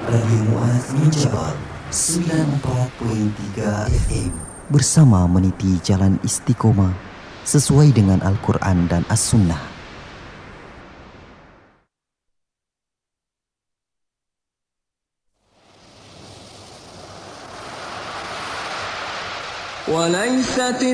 Radio Muaz Minjabal 94.3 FM bersama meniti jalan istiqomah sesuai dengan Al-Quran dan As-Sunnah. وليست